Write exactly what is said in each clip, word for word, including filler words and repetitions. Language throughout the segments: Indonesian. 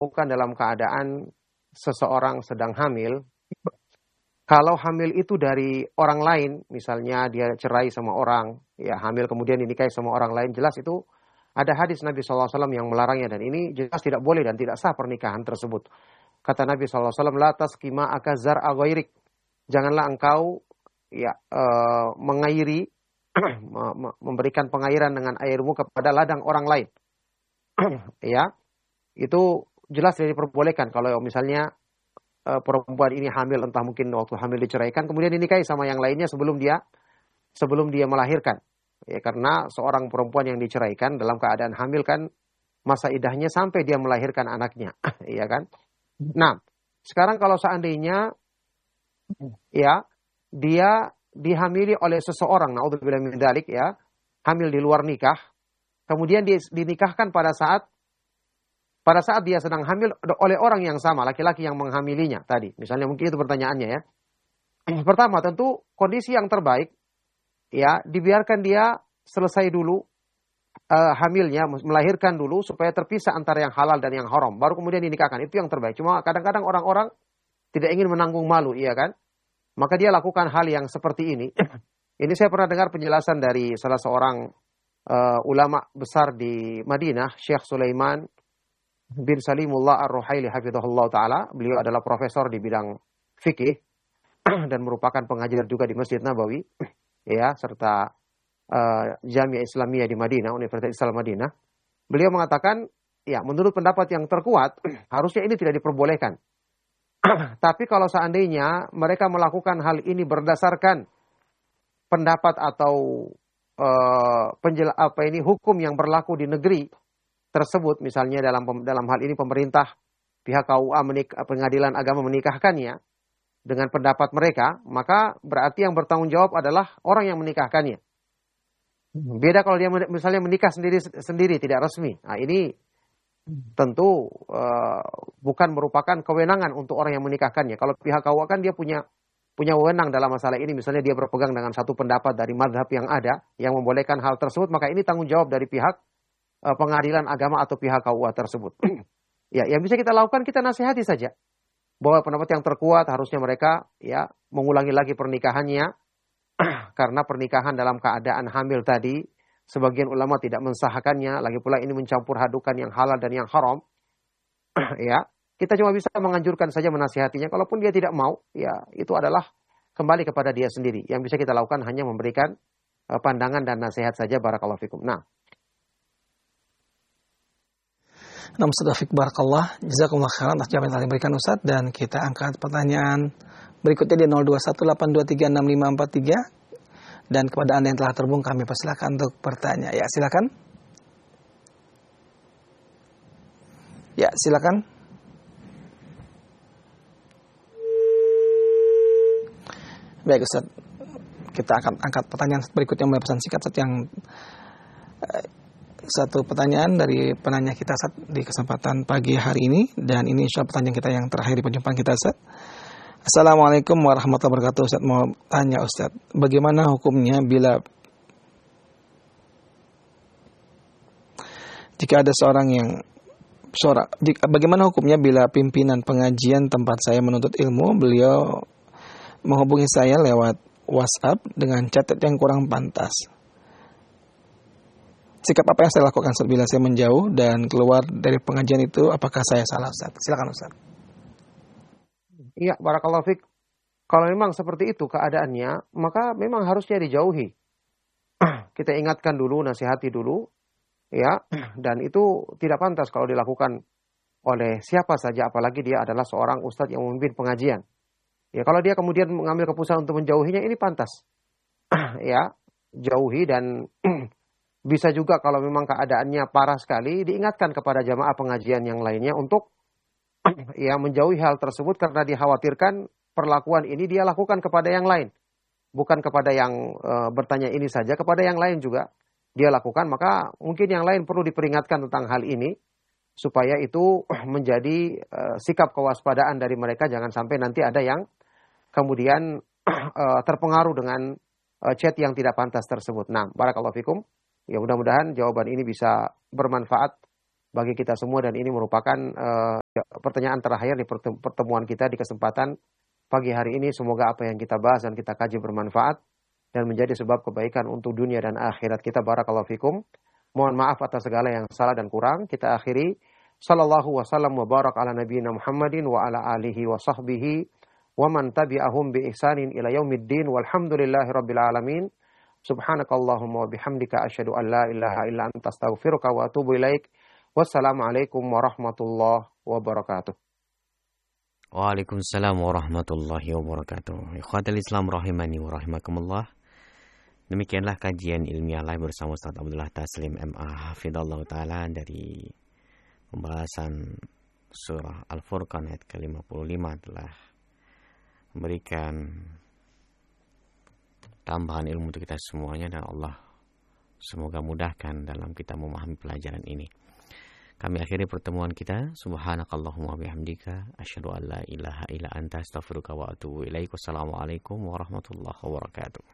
dilakukan dalam keadaan seseorang sedang hamil. Kalau hamil itu dari orang lain, misalnya dia cerai sama orang, ya hamil kemudian dinikahi sama orang lain, jelas itu ada hadis Nabi shallallahu alaihi wasallam yang melarangnya, dan ini jelas tidak boleh dan tidak sah pernikahan tersebut. Kata Nabi shallallahu alaihi wasallam, la taskima akazar agairik. Janganlah engkau ya uh, mengairi, memberikan pengairan dengan airmu kepada ladang orang lain. Ya, itu jelas tidak diperbolehkan. Kalau misalnya uh, perempuan ini hamil, entah mungkin waktu hamil diceraikan, kemudian dinikahi sama yang lainnya sebelum dia sebelum dia melahirkan. Ya, karena seorang perempuan yang diceraikan dalam keadaan hamil kan masa idahnya sampai dia melahirkan anaknya, ya kan? Nah, sekarang kalau seandainya ya dia dihamili oleh seseorang, naudzubillah min dzalik, ya, hamil di luar nikah, kemudian dia dinikahkan pada saat pada saat dia sedang hamil oleh orang yang sama, laki-laki yang menghamilinya tadi. Misalnya mungkin itu pertanyaannya ya. Pertama tentu kondisi yang terbaik ya dibiarkan dia selesai dulu uh, hamilnya, melahirkan dulu supaya terpisah antara yang halal dan yang haram. Baru kemudian dinikahkan, itu yang terbaik. Cuma kadang-kadang orang-orang tidak ingin menanggung malu, iya kan? Maka dia lakukan hal yang seperti ini. Ini saya pernah dengar penjelasan dari salah seorang uh, ulama besar di Madinah, Syekh Sulaiman bin Salimullah Ar-Ruhaili hafizahullah ta'ala. Beliau adalah profesor di bidang fikih dan merupakan pengajar juga di Masjid Nabawi, ya, serta uh, Jamiah Islamiyah di Madinah, Universitas Islam Madinah. Beliau mengatakan, ya, menurut pendapat yang terkuat, harusnya ini tidak diperbolehkan. Tapi kalau seandainya mereka melakukan hal ini berdasarkan pendapat atau uh, penjela, apa ini hukum yang berlaku di negeri tersebut, misalnya dalam dalam hal ini pemerintah, pihak K U A menik, pengadilan agama menikahkannya dengan pendapat mereka, maka berarti yang bertanggung jawab adalah orang yang menikahkannya. Beda kalau dia misalnya menikah sendiri sendiri tidak resmi. Nah, ini tentu uh, bukan merupakan kewenangan untuk orang yang menikahkannya. Kalau pihak K U A kan dia punya punya wewenang dalam masalah ini. Misalnya dia berpegang dengan satu pendapat dari mazhab yang ada yang membolehkan hal tersebut, maka ini tanggung jawab dari pihak uh, pengadilan agama atau pihak K U A tersebut. Ya, yang bisa kita lakukan, kita nasihati saja bahwa pendapat yang terkuat harusnya mereka ya mengulangi lagi pernikahannya karena pernikahan dalam keadaan hamil tadi sebagian ulama tidak mensahkannya, lagi pula ini mencampur hadukan yang halal dan yang haram. Ya, kita cuma bisa menganjurkan saja, menasihatinya. Kalaupun dia tidak mau, ya itu adalah kembali kepada dia sendiri. Yang bisa kita lakukan hanya memberikan uh, pandangan dan nasihat saja. Barakallahu fikum. Nah. Nam Ustaz barakallah, jazakumullah khairan atas jawaban yang diberikan Ustaz, dan kita angkat pertanyaan berikutnya di nol dua satu delapan dua tiga enam lima empat tiga. Dan kepada Anda yang telah terhubung, kami persilakan untuk bertanya. Ya, silakan. Ya, silakan. Baik, Ustaz. Kita akan angkat pertanyaan berikutnya melalui pesan singkat, Ustaz, yang eh, satu pertanyaan dari penanya kita, Ustaz, di kesempatan pagi hari ini, dan ini insya Allah pertanyaan kita yang terakhir di perjumpaan kita, Ustaz. Assalamualaikum warahmatullahi wabarakatuh. Ustaz, mau tanya Ustaz, bagaimana hukumnya bila jika ada seorang yang seorang, jika, bagaimana hukumnya bila pimpinan pengajian tempat saya menuntut ilmu, beliau menghubungi saya lewat WhatsApp dengan chat yang kurang pantas? Sikap apa yang saya lakukan Ustaz bila saya menjauh dan keluar dari pengajian itu? Apakah saya salah, Ustaz? Silakan, Ustaz. Iya, barakallahu fiik. Kalau memang seperti itu keadaannya, maka memang harusnya dijauhi. Kita ingatkan dulu, nasihati dulu, ya. Dan itu tidak pantas kalau dilakukan oleh siapa saja, apalagi dia adalah seorang ustadz yang memimpin pengajian. Ya, kalau dia kemudian mengambil keputusan untuk menjauhinya, ini pantas. Ya, jauhi. Dan bisa juga kalau memang keadaannya parah sekali, diingatkan kepada jamaah pengajian yang lainnya untuk ya menjauhi hal tersebut, karena dikhawatirkan perlakuan ini dia lakukan kepada yang lain, bukan kepada yang e, bertanya ini saja, kepada yang lain juga dia lakukan. Maka mungkin yang lain perlu diperingatkan tentang hal ini supaya itu menjadi e, sikap kewaspadaan dari mereka, jangan sampai nanti ada yang kemudian e, terpengaruh dengan e, chat yang tidak pantas tersebut. Nah, barakallahu fikum. Ya, mudah-mudahan jawaban ini bisa bermanfaat bagi kita semua, dan ini merupakan uh, pertanyaan terakhir di pertemuan kita di kesempatan pagi hari ini. Semoga apa yang kita bahas dan kita kaji bermanfaat dan menjadi sebab kebaikan untuk dunia dan akhirat kita. Barakallahu fikum. Mohon maaf atas segala yang salah dan kurang. Kita akhiri. Sallallahu wasallam wa barak ala nabiyina Muhammadin wa ala alihi wa sahbihi wa man tabi'ahum bi ihsanin ila yaumiddin walhamdulillahi rabbil alamin. Subhanakallahumma wa bihamdika asyhadu an la ilaha illa anta astaghfiruka wa atubu ilaik. Wassalamualaikum warahmatullahi wabarakatuh. Waalaikumsalam warahmatullahi wabarakatuh. Ikhwatul Islam rahimani wa rahimakumullah. Demikianlah kajian ilmiah live bersama Ustaz Abdullah Taslim M A Hafidhallahu Ta'ala dari pembahasan surah Al-Furqan ayat ke lima puluh lima, telah memberikan tambahan ilmu untuk kita semuanya, dan Allah semoga mudahkan dalam kita memahami pelajaran ini. Kami akhiri pertemuan kita. Subhanakallahumma bihamdika asyhadu an la ilaha illa anta astaghfiruka wa atubu ilaik. Wassalamualaikum warahmatullahi wabarakatuh.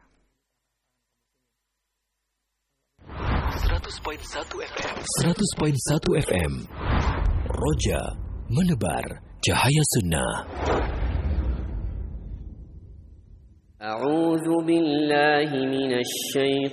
seratus koma satu F M seratus koma satu F M Roja menebar cahaya sunnah. A'udzu billahi minasy